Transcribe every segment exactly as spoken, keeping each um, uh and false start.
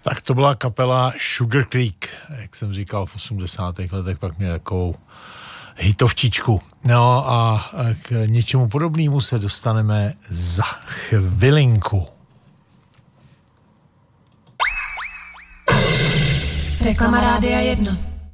Tak to byla kapela Sugar Creek, jak jsem říkal, v osmdesátých letech pak měl takovou hitovčičku. No a k něčemu podobnému se dostaneme za chvilinku. Reklama Rádia jedna.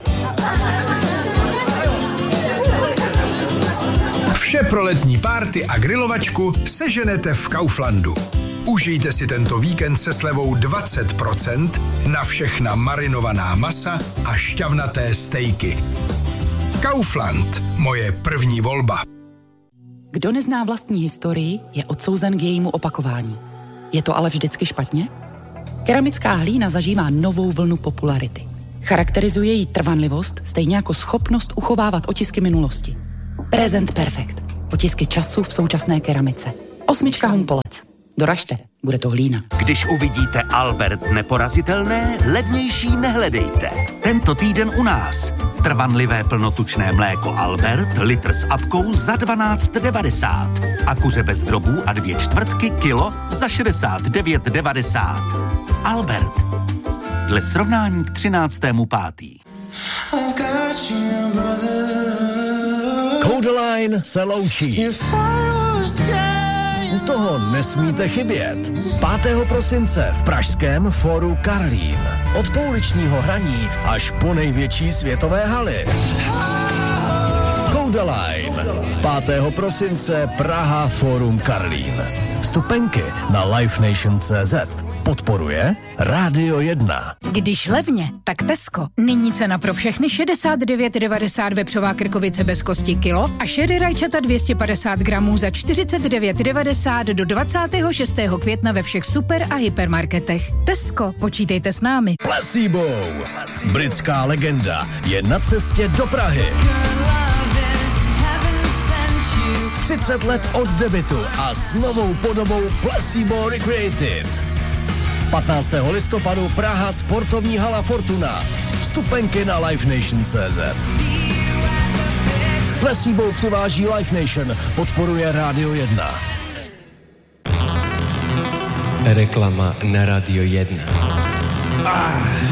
Vše pro letní párty a grilovačku seženete v Kauflandu. Užijte si tento víkend se slevou dvacet procent na všechna marinovaná masa a šťavnaté stejky. Kaufland, moje první volba. Kdo nezná vlastní historii, je odsouzen k jejímu opakování. Je to ale vždycky špatně? Keramická hlína zažívá novou vlnu popularity. Charakterizuje ji trvanlivost, stejně jako schopnost uchovávat otisky minulosti. Present Perfect. Otisky času v současné keramice. Osmička Humpolec. Doražte, bude to hlína. Když uvidíte Albert neporazitelné, levnější nehledejte. Tento týden u nás. Trvanlivé plnotučné mléko Albert, litr s apkou za dvanáct devadesát. A kuře bez drobů a dvě čtvrtky kilo za šedesát devět devadesát. Albert. Dle srovnání k třináctému pátý. Codeline se loučí. U toho nesmíte chybět. pátého prosince v pražském Fóru Karlín. Od pouličního hraní až po největší světové haly. Codeline. pátého prosince Praha Fórum Karlín. Vstupenky na live nation tečka cé zet. Podporuje Rádio jedna. Když levně, tak Tesco. Nyní cena pro všechny šedesát devět devadesát vepřová krkovice bez kosti kilo a sherry rajčata dvě stě padesát gramů za čtyřicet devět devadesát do dvacátého šestého května ve všech super a hypermarketech. Tesco, počítejte s námi. Placebo. Britská legenda je na cestě do Prahy. třicet let od debutu a s novou podobou Placebo Recreated. patnáctého listopadu Praha, sportovní hala Fortuna. Vstupenky na live nation tečka cé zet. Placebo přiváží Live Nation, podporuje Rádio jedna. Reklama na Rádio jedna. Ah.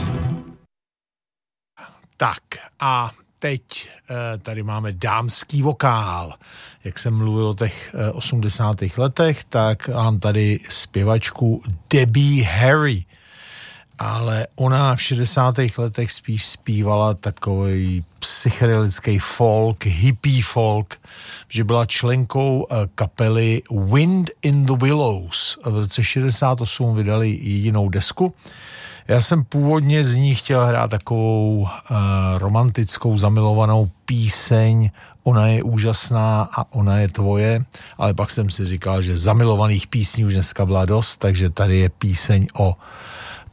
Tak a teď tady máme dámský vokál. Jak jsem mluvil o těch osmdesátých letech, tak mám tady zpěvačku Debbie Harry. Ale ona v šedesátých letech spíš zpívala takový psychedelický folk, hippie folk, že byla členkou kapely Wind in the Willows. V roce šedesát osm vydali jedinou desku. Já jsem původně z ní chtěl hrát takovou uh, romantickou, zamilovanou píseň Ona je úžasná a ona je tvoje, ale pak jsem si říkal, že zamilovaných písní už dneska byla dost, takže tady je píseň o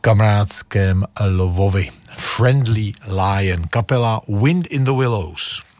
kamarádském lovovi. Friendly Lion, kapela Wind in the Willows.